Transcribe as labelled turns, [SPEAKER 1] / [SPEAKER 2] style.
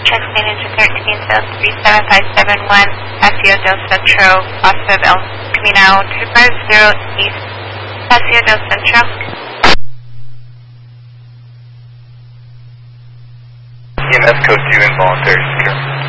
[SPEAKER 1] check Manager 13, South 37571, Paseo del Centro, Plaza del Camino, 250 East, Paseo del Centro.
[SPEAKER 2] EMS code 2, involuntary secure.